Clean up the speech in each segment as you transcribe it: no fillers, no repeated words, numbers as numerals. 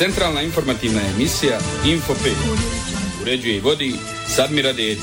Centralna informativna emisija Info 5. Uređuje i vodi Sadmira Dedić.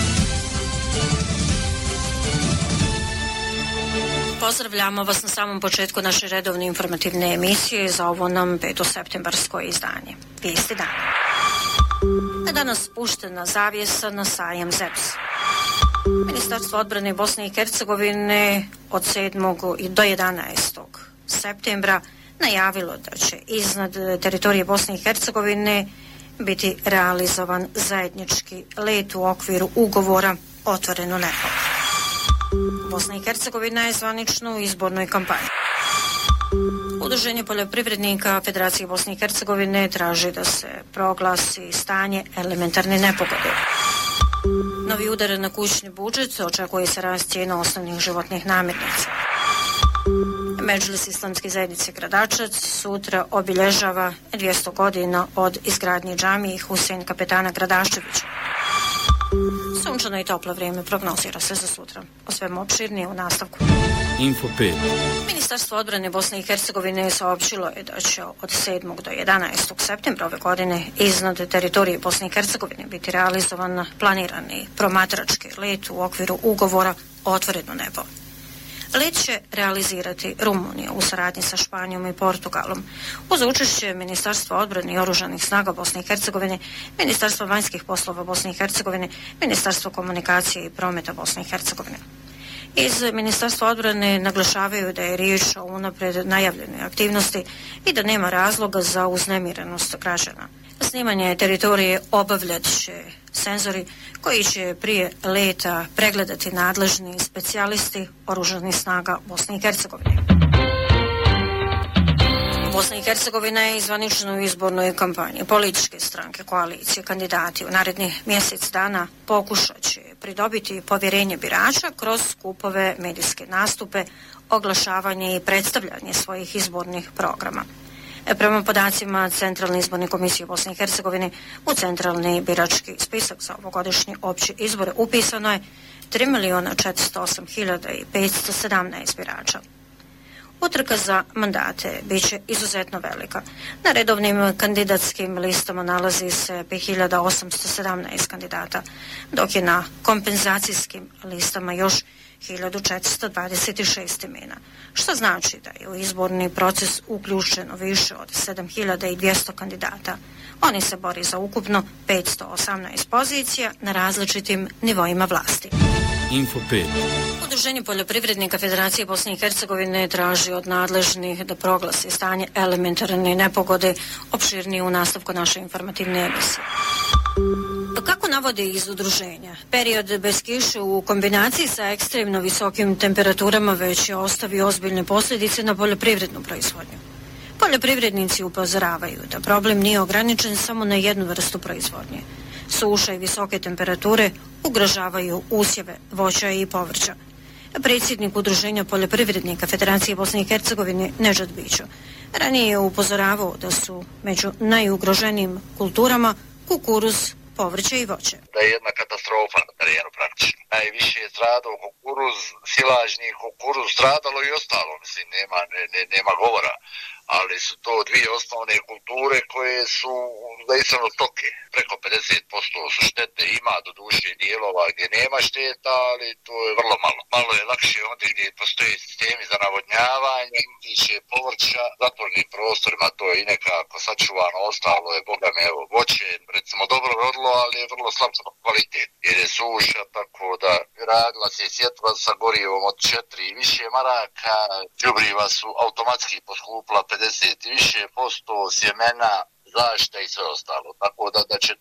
Pozdravljamo vas na samom početku naše redovne informativne emisije za ovo nam 5. septembarsko izdanje. Vijesti dana. Danas puštena zavjesa na sajam ZEPS. Ministarstvo odbrane Bosne i Hercegovine od 7. do 11. septembra najavilo da će iznad teritorije Bosne i Hercegovine biti realizovan zajednički let u okviru ugovora Otvoreno nebo. Bosna i Hercegovina je zvanično u izbornoj kampanji. Udruženje poljoprivrednika Federacije Bosne i Hercegovine traži da se proglasi stanje elementarne nepogode. Novi udar na kućni budžet, očekuje se rast cijena osnovnih životnih namirnica. Medžlis Islamske zajednice Gradačac sutra obilježava 200 godina od izgradnje džamije Husein kapetana Gradaščevića. Sunčano i toplo vrijeme prognozira se za sutra. O svemu opširnije u nastavku. Info 5. Ministarstvo odbrane Bosne i Hercegovine saopćilo je da će od 7. do 11. septembra ove godine iznad teritorije Bosne i Hercegovine biti realizovan planirani promatrački let u okviru ugovora Otvoreno nebo. Let će realizirati Rumunija u saradnji sa Španijom i Portugalom uz učešće Ministarstva odbrane i oružanih snaga Bosne i Hercegovine, Ministarstva vanjskih poslova Bosne i Hercegovine, Ministarstva komunikacije i prometa Bosne i Hercegovine. Iz Ministarstva odbrane naglašavaju da je riječ o unaprijed najavljenoj aktivnosti i da nema razloga za uznemirenost građana. Snimanje teritorije obavljat će senzori koji će prije leta pregledati nadležni specijalisti oružanih snaga Bosne i Hercegovine. Bosna i Hercegovina je zvanično u izbornoj kampanji. Političke stranke, koalicije, kandidati u narednih mjesec dana pokušat će pridobiti povjerenje birača kroz skupove, medijske nastupe, oglašavanje i predstavljanje svojih izbornih programa. Prema podacima Centralne izborne komisije Bosne i Hercegovine, u centralni birački spisak za ovogodišnje opće izbore upisano je 3.408.517 birača. Utrka za mandate bit će izuzetno velika. Na redovnim kandidatskim listama nalazi se 5.817 kandidata, dok je na kompenzacijskim listama još 1.426 imena, što znači da je u izborni proces uključeno više od 7.200 kandidata. Oni se bori za ukupno 518 pozicija na različitim nivoima vlasti. Info 5. Udruženje poljoprivrednika Federacije Bosne i Hercegovine traži od nadležnih da proglasi stanje elementarne nepogode, opširnije u nastavku naše informativne emisije. Kako navode iz udruženja, period bez kiše u kombinaciji sa ekstremno visokim temperaturama već je ostavio ozbiljne posljedice na poljoprivrednu proizvodnju. Poljoprivrednici upozoravaju da problem nije ograničen samo na jednu vrstu proizvodnje. Suša i visoke temperature ugrožavaju usjeve voća i povrća. Predsjednik Udruženja poljoprivrednika Federacije Bosne i Hercegovine Nedžad Bićo ranije je upozoravao da su među najugroženijim kulturama kukuruz, povrće i voće. Da je jedna katastrofa na terenu praktično. Najviše je stradao kukuruz, silažnji kukuruz, stradalo i ostalo, mislim, nema govora. Ali su to dvije osnovne kulture koje su zaistino stoke. Preko 50% su štete, ima do duše dijelova gdje nema šteta, ali to je vrlo malo. Malo je lakše onda gdje postoje sistemi za navodnjavanje, tiče povrća, zatvornim prostorima to je i nekako sačuvano, ostalo je, boga me, evo, voće, recimo dobro rodilo, ali je vrlo slab kvalitet. Jer je suša, tako da radila se sjetva sa gorivom od 4 i više maraka, đubriva su automatski poskupila 50 i više posto, sjemena, zaštita i sve ostalo. Tako da će